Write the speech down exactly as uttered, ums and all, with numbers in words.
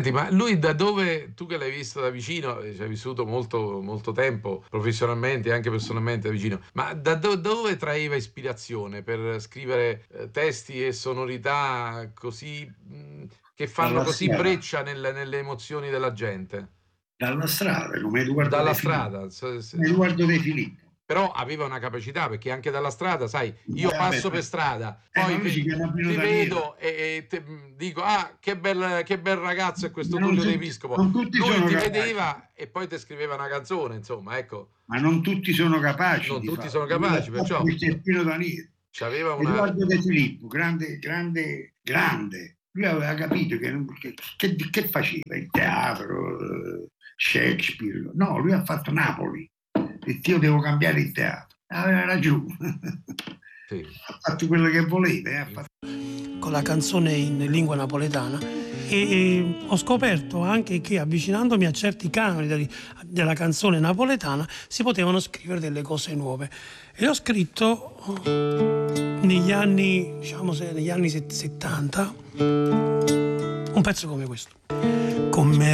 Senti, ma lui da dove, tu che l'hai visto da vicino, ci hai vissuto molto, molto tempo professionalmente e anche personalmente da vicino, ma da do- dove traeva ispirazione per scrivere eh, testi e sonorità così, mh, che fanno Dalla così strada, breccia nelle, nelle emozioni della gente? dalla strada, come Edoardo Dalla De Filippo. strada, se- se- Come Edoardo De Filippo. però aveva una capacità, perché anche dalla strada, sai, io Vabbè, passo per strada, eh, ma poi lui si ve- chiama Pino ti Daniele. vedo e, e te- mh, dico, ah, che bel, che bel ragazzo è questo Ma non Tullio De tutti, Piscopo. non tutti Lui sono ti capaci, vedeva e poi ti scriveva una canzone, insomma, ecco, ma non tutti sono capaci non di tutti sono farlo. Lui ha capaci, fatto perciò questo è Pino Daniele. c'aveva una... Edoardo De Filippo, grande, grande, grande. Lui aveva capito che, non- che, che- che faceva il teatro, eh, Shakespeare. No, lui ha fatto Napoli. E io devo cambiare il teatro. Aveva ragione. Sì. Ha fatto quello che voleva. eh, ha fatto- Con la canzone in lingua napoletana e, e ho scoperto anche che avvicinandomi a certi canoni del- della canzone napoletana si potevano scrivere delle cose nuove e ho scritto negli anni, diciamo se- negli anni settanta un pezzo come questo. Come